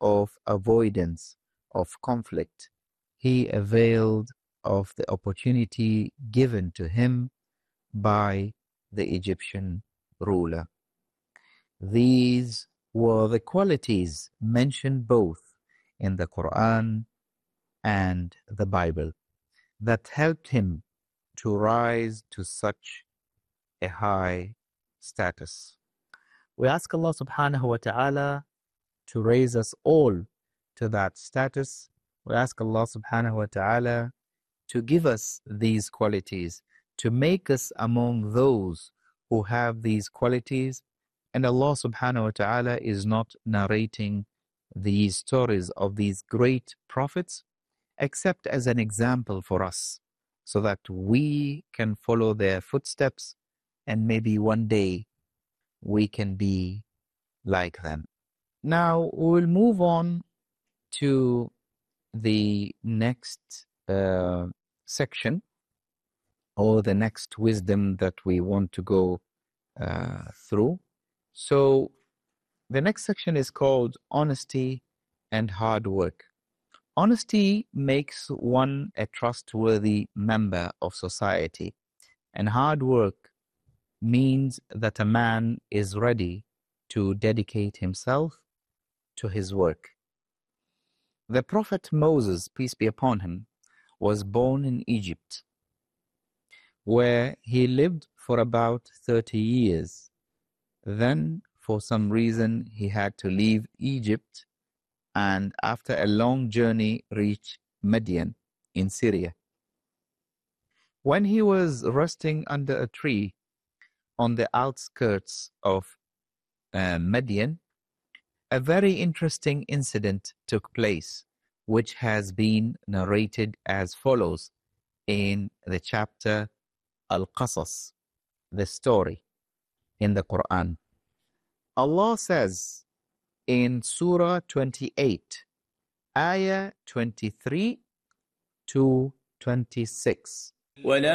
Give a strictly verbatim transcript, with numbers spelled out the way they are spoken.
of avoidance of conflict, he availed of the opportunity given to him by the Egyptian ruler. These were the qualities mentioned both in the Quran and the Bible that helped him to rise to such a high status. We ask Allah subhanahu wa ta'ala to raise us all to that status. We ask Allah subhanahu wa ta'ala to give us these qualities, to make us among those who have these qualities. And Allah subhanahu wa ta'ala is not narrating these stories of these great prophets except as an example for us, so that we can follow their footsteps and maybe one day we can be like them. Now we'll move on to the next uh, section, or the next wisdom that we want to go uh, through. So the next section is called honesty and hard work. Honesty makes one a trustworthy member of society, and hard work means that a man is ready to dedicate himself to his work. The Prophet Moses, peace be upon him, was born in Egypt, where he lived for about thirty years. Then, for some reason, he had to leave Egypt and after a long journey reach Midian in Syria. When he was resting under a tree on the outskirts of uh, Midian, a very interesting incident took place, which has been narrated as follows in the chapter Al-Qasas, the story in the Quran. Allah says in Surah twenty-eight, Ayah twenty-three to twenty-six,